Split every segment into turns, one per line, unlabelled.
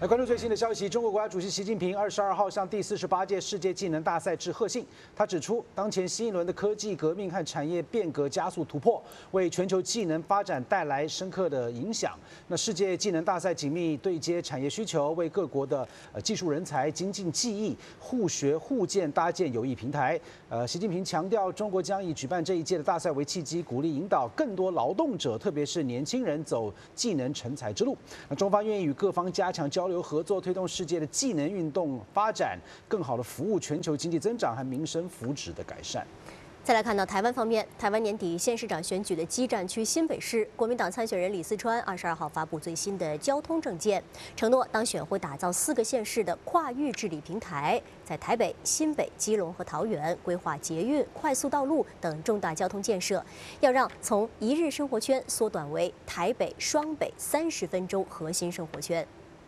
来关注最新的消息，中国国家主席习近平22号向第48届世界技能大赛致贺信。他指出，当前新一轮的科技革命和产业变革加速突破，为全球技能发展带来深刻的影响。那世界技能大赛紧密对接产业需求，为各国的技术人才精进技艺、互学互鉴搭建有益平台。习近平强调，中国将以举办这一届的大赛为契机，鼓励引导更多劳动者，特别是年轻人走技能成才之路。那中方愿意与各方加强交流合作，推动世界的技能运动发展，更好的服务全球经济增长和民生福祉的改善。
再来看到台湾方面，台湾年底县市长选举的基战区新北市，国民党参选人李四川22号发布最新的交通政见，承诺当选会打造4个县市的跨域治理平台，在台北、新北、基隆和桃园规划捷运、快速道路等重大交通建设，要让从一日生活圈缩短为台北、双北30分钟核心生活圈。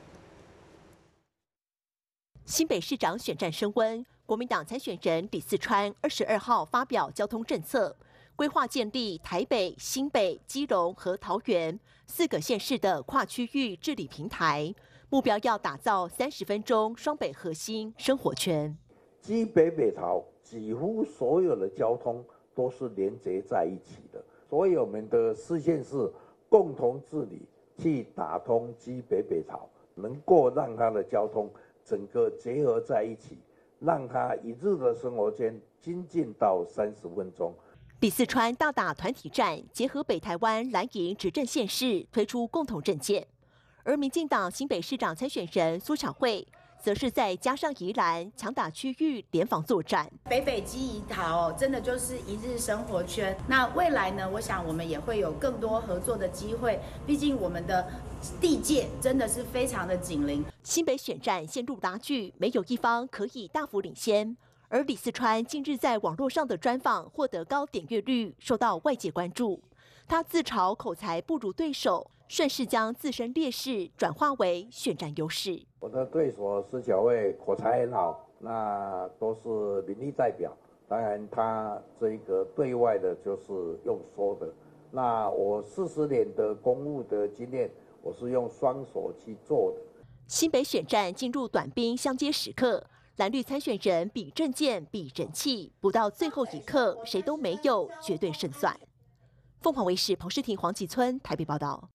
新北市长选战升温，国民党参选人李四川22号发表交通政策，规划建立台北、新北、基隆和桃园4个县市的跨区域治理平台，目标要打造30分钟双北核心生活圈。
基北北桃几乎所有的交通都是连接在一起的，所以我们的4县市共同治理，去打通基北北桃，能够让它的交通整个结合在一起，让他一日的生活圈精进到30分钟。
李四川大打团体战，结合北台湾蓝营执政县市推出共同政见，而民进党新北市长参选人苏巧慧则是在加上宜兰强打区域联防作战。
北北基宜桃真的就是一日生活圈。那未来呢，我想我们也会有更多合作的机会，毕竟我们的地界真的是非常的紧邻。
新北选战陷入拉锯，没有一方可以大幅领先。而李四川近日在网络上的专访获得高点阅率，受到外界关注。他自嘲口才不如对手，顺势将自身劣势转化为选战优势。
我的对手施巧慧口才很好，那都是民意代表，当然他这个对外的就是用说的。那我40年的公务的经验，我是用双手去做的。
新北选战进入短兵相接时刻，蓝绿参选人比政见比人气，不到最后一刻，谁都没有绝对胜算。凤凰卫视彭诗婷、黄启村台北报道。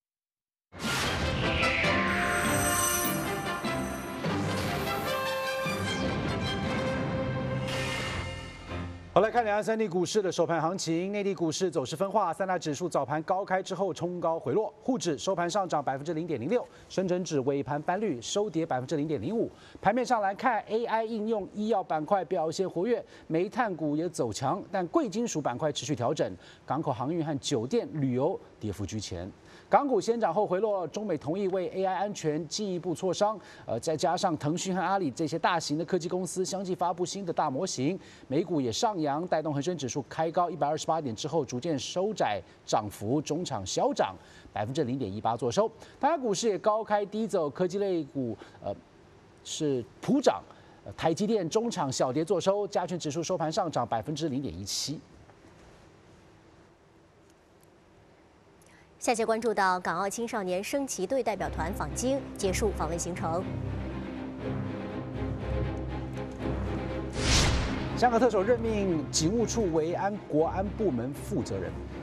好，来看两岸三地股市的收盘行情。内地股市走势分化，三大指数早盘高开之后冲高回落，沪指收盘上涨0.06%，深圳指尾盘翻绿收跌0.05%。盘面上来看 ，AI 应用、医药板块表现活跃，煤炭股也走强，但贵金属板块持续调整，港口航运和酒店、旅游跌幅居前。港股先涨后回落，中美同意为 AI 安全进一步磋商。再加上腾讯和阿里这些大型的科技公司相继发布新的大模型，美股也上扬，带动恒生指数开高128点之后逐渐收窄涨幅，中场小涨0.18%作收。台湾股市也高开低走，科技类股是普涨，台积电中场小跌作收，加权指数收盘上涨0.17%。
下节关注到港澳青少年升旗队代表团访京，结束访问行程。
香港特首任命警务处为国安部门负责人。